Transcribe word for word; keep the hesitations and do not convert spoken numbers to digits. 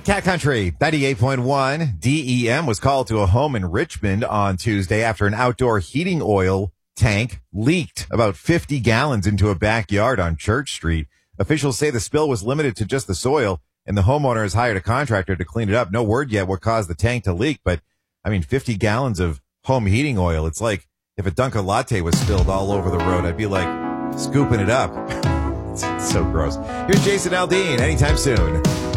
Cat Country, ninety-eight point one. D E M was called to a home in Richmond on Tuesday after an outdoor heating oil tank leaked about fifty gallons into a backyard on Church Street. Officials say the spill was limited to just the soil, and the homeowner has hired a contractor to clean it up. No word yet what caused the tank to leak, but, I mean, fifty gallons of home heating oil. It's like if a Dunkin' Latte was spilled all over the road, I'd be like scooping it up. It's so gross. Here's Jason Aldean anytime soon.